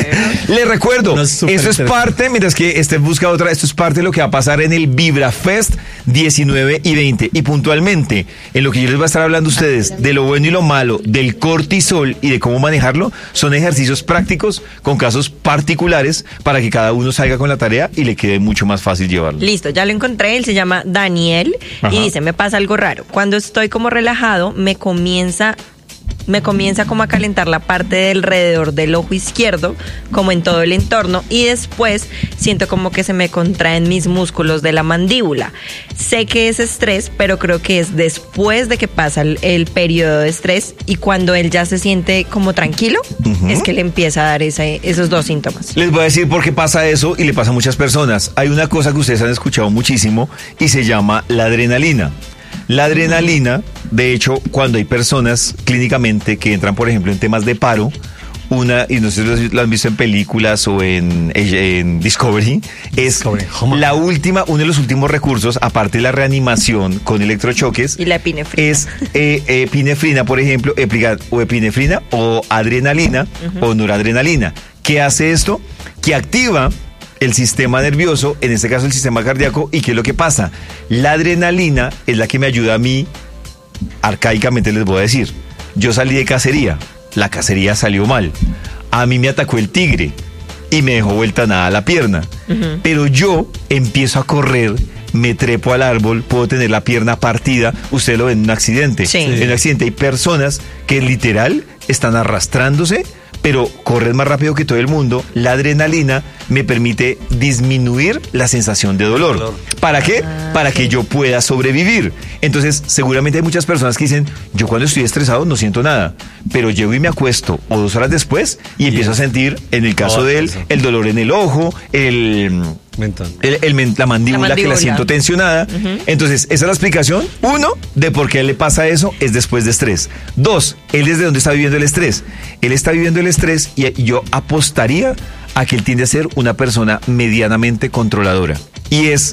S1: Le recuerdo,
S2: No, es súper
S1: eso es
S2: interesante.
S1: parte, mientras que este busca otra, esto es parte de lo que va a pasar en el Vibra Fest diecinueve y veinte. Y puntualmente, en lo que yo les voy a estar hablando a ustedes de lo bueno y lo malo del cortisol y de cómo manejarlo, son ejercicios prácticos con casos particulares para que cada uno salga con la tarea y le quede mucho más fácil llevarlo.
S3: Listo, ya lo encontré. Él se llama Daniel
S1: Ajá.
S3: y dice, me pasa algo raro. Cuando estoy como relajado, me comienza... me comienza como a calentar la parte del alrededor del ojo izquierdo, como en todo el entorno, y después siento como que se me contraen mis músculos de la mandíbula. Sé que es estrés, pero creo que es después de que pasa el, el periodo de estrés y cuando él ya se siente como tranquilo,
S1: Ujú.
S3: es que le empieza a dar ese, esos dos síntomas.
S1: Les voy a decir por qué pasa eso y le pasa a muchas personas. Hay una cosa que ustedes han escuchado muchísimo y se llama la adrenalina. La adrenalina, de hecho, cuando hay personas clínicamente que entran, por ejemplo, en temas de paro, una, y no sé si lo han visto en películas o en, en Discovery, es
S2: Discovery, Home.
S1: la última, uno de los últimos recursos, aparte de la reanimación con electrochoques,
S3: Y la epinefrina.
S1: es eh, epinefrina, por ejemplo, epiga- o epinefrina o adrenalina o noradrenalina. ¿Qué hace esto? Que activa el sistema nervioso, en este caso el sistema cardíaco, ¿y qué es lo que pasa? La adrenalina es la que me ayuda a mí, arcaicamente les voy a decir, yo salí de cacería, la cacería salió mal, a mí me atacó el tigre y me dejó vuelta nada la pierna, pero yo empiezo a correr, me trepo al árbol, puedo tener la pierna partida, ustedes lo ven en un accidente,
S3: Sí.
S1: en un accidente hay personas que literal están arrastrándose, pero corren más rápido que todo el mundo. La adrenalina me permite disminuir la sensación de dolor.
S2: Dolor.
S1: ¿Para qué? Para que yo pueda sobrevivir. Entonces, seguramente hay muchas personas que dicen, yo cuando estoy estresado no siento nada, pero llego y me acuesto o dos horas después y empiezo a sentir, en el caso
S2: Oh,
S1: de él,
S2: eso.
S1: el dolor en el ojo, el...
S2: Mentón.
S1: El- el men- la, mandíbula
S3: La
S1: que la
S3: mandíbula.
S1: siento tensionada. Entonces, esa es la explicación. Uno, de por qué le pasa eso, es después de estrés. Dos, él desde dónde está viviendo el estrés. Él está viviendo el estrés y, y yo apostaría a que él tiende a ser una persona medianamente controladora. Y es,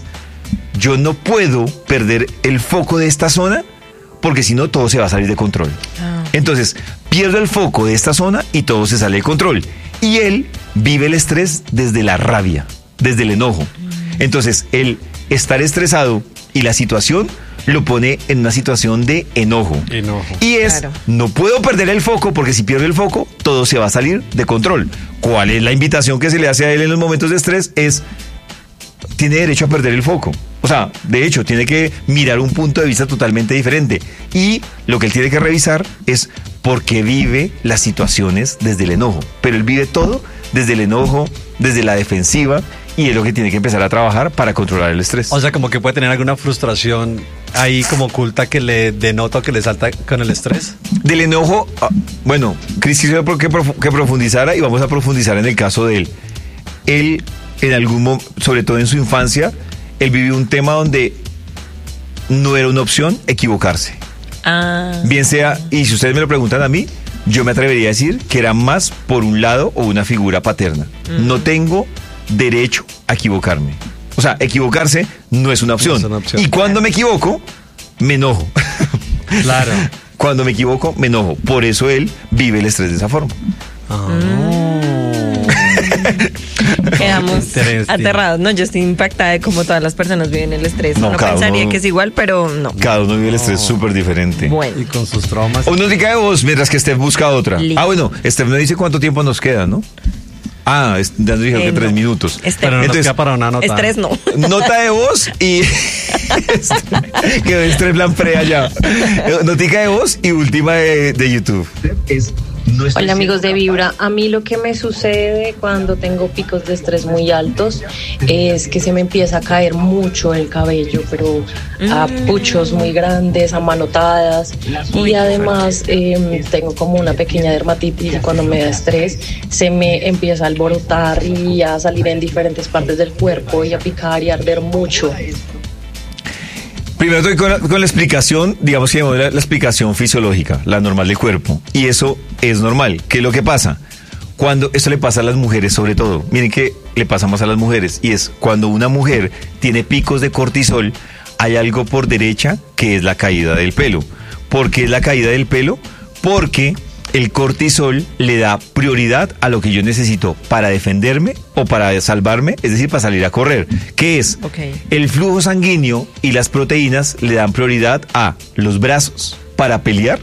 S1: yo no puedo perder el foco de esta zona porque si no todo se va a salir de control.
S3: Ah.
S1: Entonces, pierdo el foco de esta zona y todo se sale de control. Y él vive el estrés desde la rabia, desde el enojo. Entonces, el estar estresado y la situación lo pone en una situación de enojo.
S2: Enojo.
S1: Y es,
S3: Claro.
S1: no puedo perder el foco porque si pierdo el foco, todo se va a salir de control. ¿Cuál es la invitación que se le hace a él en los momentos de estrés? Es, tiene derecho a perder el foco. O sea, de hecho, tiene que mirar un punto de vista totalmente diferente. Y lo que él tiene que revisar es por qué vive las situaciones desde el enojo. Pero él vive todo desde el enojo, desde la defensiva, y es lo que tiene que empezar a trabajar para controlar el estrés.
S2: O sea, como que puede tener alguna frustración ahí como oculta que le denota o que le salta con el estrés.
S1: Del enojo, ah, bueno, Cris quiso que, profu- que profundizara y vamos a profundizar en el caso de él. Él, en algún momento, sobre todo en su infancia, él vivió un tema donde no era una opción equivocarse.
S3: Ah,
S1: Bien sea, y si ustedes me lo preguntan a mí, yo me atrevería a decir que era más por un lado o una figura paterna. No tengo derecho a equivocarme. O sea, equivocarse no es una opción.
S2: No es una opción.
S1: Y cuando me equivoco, me enojo.
S2: Claro.
S1: Cuando me equivoco, me enojo. Por eso él vive el estrés de esa forma.
S3: quedamos
S2: Interesting.
S3: aterrados. No, yo estoy impactada de cómo todas las personas viven el estrés.
S1: No,
S3: No,
S1: cada
S3: pensaría
S1: uno-
S3: que es igual, pero no.
S1: Cada uno vive el estrés súper diferente.
S3: Bueno.
S2: Y con sus traumas.
S1: Una notica de voz mientras que Steph busca otra.
S3: Listo.
S1: Ah, bueno, Steph no dice cuánto tiempo nos queda, ¿no? Ah, es- ya nos dijeron
S3: Eh,
S1: que tres
S3: no.
S1: minutos.
S3: Este-
S2: Pero no nos
S1: Entonces,
S2: queda para una nota.
S3: Estrés no.
S1: Nota de voz y Quedó estrés plan pre allá. Notica de voz y última de, de YouTube.
S5: Hola amigos de Vibra, a mí lo que me sucede cuando tengo picos de estrés muy altos es que se me empieza a caer mucho el cabello, pero a puchos muy grandes, a manotadas, y además eh, tengo como una pequeña dermatitis y cuando me da estrés se me empieza a alborotar y a salir en diferentes partes del cuerpo y a picar y a arder mucho.
S1: Primero estoy con la, con la explicación, digamos que la, la explicación fisiológica, la normal del cuerpo. Y eso es normal. ¿Qué es lo que pasa? Cuando esto le pasa a las mujeres sobre todo. Miren que le pasa más a las mujeres. Y es cuando una mujer tiene picos de cortisol, hay algo por derecha que es la caída del pelo. ¿Por qué es la caída del pelo? Porque el cortisol le da prioridad a lo que yo necesito para defenderme o para salvarme, es decir, para salir a correr. ¿Qué es?
S3: Okay.
S1: El flujo sanguíneo y las proteínas le dan prioridad a los brazos para pelear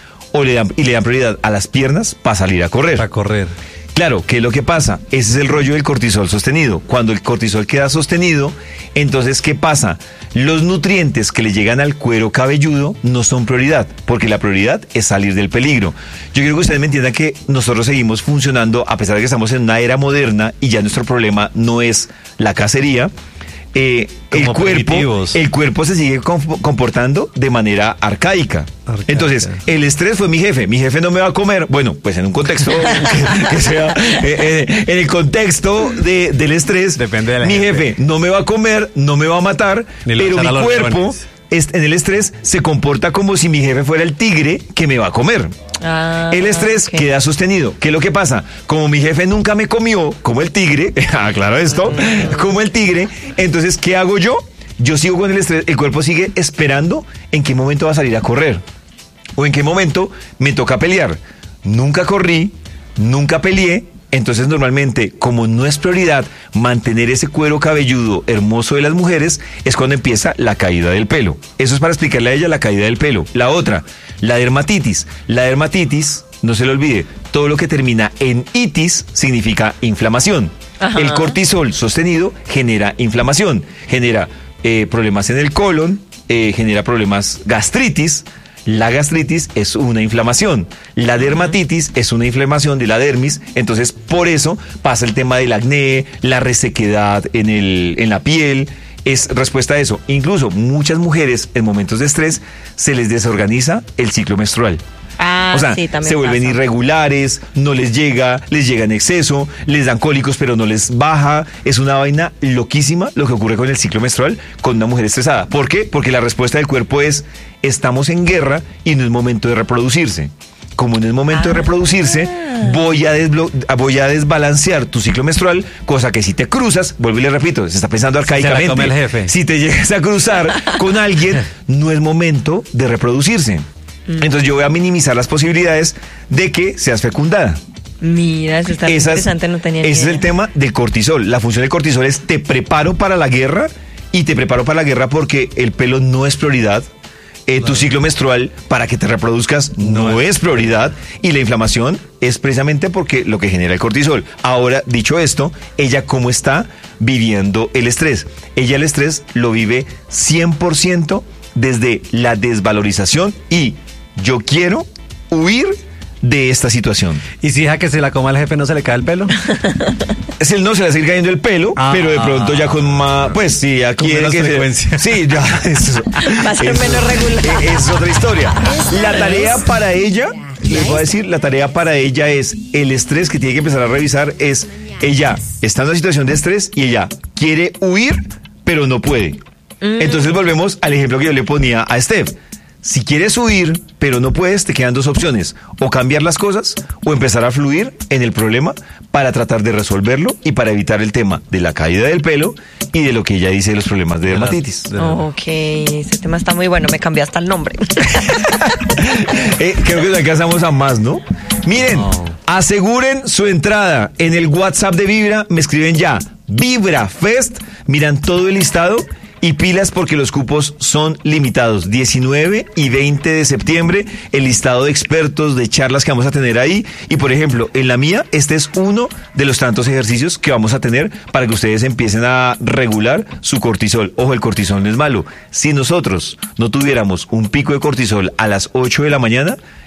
S1: o le dan, y le dan prioridad a las piernas para salir a correr.
S2: Para correr.
S1: Claro, ¿qué es lo que pasa? Ese es el rollo del cortisol sostenido. Cuando el cortisol queda sostenido, entonces, ¿qué pasa? Los nutrientes que le llegan al cuero cabelludo no son prioridad, porque la prioridad es salir del peligro. Yo quiero que ustedes me entiendan que nosotros seguimos funcionando, a pesar de que estamos en una era moderna y ya nuestro problema no es la cacería. Eh, el cuerpo, el cuerpo se sigue comportando de manera arcaica. arcaica. Entonces, el estrés fue mi jefe. Mi jefe no me va a comer. Bueno, pues en un contexto que, que sea, eh, eh, en el contexto de, del estrés, depende de la mi jefe. jefe no me va a comer, no me va a matar, pero mi cuerpo es, en el estrés se comporta como si mi jefe fuera el tigre que me va a comer. Ah, el estrés okay. queda sostenido. ¿Qué es lo que pasa? Como mi jefe nunca me comió, como el tigre, aclaro esto, como el tigre, entonces, ¿qué hago yo? Yo sigo con el estrés, el cuerpo sigue esperando en qué momento va a salir a correr o en qué momento me toca pelear. Nunca corrí, nunca peleé. Entonces normalmente, como no es prioridad mantener ese cuero cabelludo hermoso de las mujeres, es cuando empieza la caída del pelo. Eso es para explicarle a ella la caída del pelo. La otra, la dermatitis. La dermatitis, no se le olvide, todo lo que termina en itis significa inflamación. Ajá. El cortisol sostenido genera inflamación, genera eh, problemas en el colon, eh, genera problemas gastritis. La gastritis es una inflamación, la dermatitis es una inflamación de la dermis, entonces por eso pasa el tema del acné, la resequedad en, el, en la piel, es respuesta a eso. Incluso muchas mujeres en momentos de estrés se les desorganiza el ciclo menstrual.
S3: Ah,
S1: o sea,
S3: sí,
S1: se vuelven
S3: pasa.
S1: irregulares, no les llega, les llega en exceso, les dan cólicos pero no les baja. Es una vaina loquísima lo que ocurre con el ciclo menstrual con una mujer estresada. ¿Por qué? Porque la respuesta del cuerpo es, estamos en guerra y no es momento de reproducirse. Como no es momento ah. de reproducirse, voy a, desblo- voy a desbalancear tu ciclo menstrual, cosa que si te cruzas, vuelvo y le repito, se está pensando arcaicamente.
S2: Se la come el jefe.
S1: Si te llegas a cruzar con alguien, no es momento de reproducirse. Entonces yo voy a minimizar las posibilidades de que seas fecundada.
S3: Mira, eso está Esas, interesante, no tenía
S1: Ese
S3: idea.
S1: es el tema del cortisol. La función del cortisol es te preparo para la guerra y te preparo para la guerra porque el pelo no es prioridad. Eh, tu ciclo menstrual para que te reproduzcas no, no es prioridad y la inflamación es precisamente porque lo que genera el cortisol. Ahora, dicho esto, ella cómo está viviendo el estrés. Ella el estrés lo vive cien por ciento desde la desvalorización y yo quiero huir de esta situación.
S2: ¿Y si deja que se la coma el jefe no se le cae el pelo?
S1: Es el no se le va a seguir cayendo el pelo, ah, pero de pronto ya con más, pues sí, ya quiere que
S2: frecuencia.
S1: Se, sí, ya eso,
S3: va a ser
S1: eso,
S3: menos regular.
S1: Es otra historia. La tarea para ella, les voy a decir, la tarea para ella es el estrés que tiene que empezar a revisar es ella está en una situación de estrés y ella quiere huir, pero no puede. Mm. Entonces volvemos al ejemplo que yo le ponía a Steph. Si quieres huir, pero no puedes, te quedan dos opciones. O cambiar las cosas, o empezar a fluir en el problema para tratar de resolverlo y para evitar el tema de la caída del pelo y de lo que ella dice de los problemas de dermatitis.
S3: De la, de la... Ok, ese tema está muy bueno, me cambié hasta el nombre.
S1: eh, creo que nos alcanzamos a más, ¿no? Miren, no. Aseguren su entrada en el WhatsApp de Vibra, me escriben ya, Vibra Fest, miran todo el listado Y pilas porque los cupos son limitados. diecinueve y veinte de septiembre, el listado de expertos, de charlas que vamos a tener ahí. Y por ejemplo, en la mía, este es uno de los tantos ejercicios que vamos a tener para que ustedes empiecen a regular su cortisol. Ojo, el cortisol no es malo. Si nosotros no tuviéramos un pico de cortisol a las ocho de la mañana,